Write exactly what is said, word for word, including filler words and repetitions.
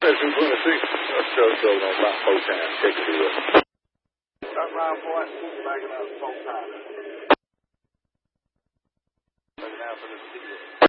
two twenty-six, so, so on about four times, take it away. That's round point, backing up four times. Backing out for the steal.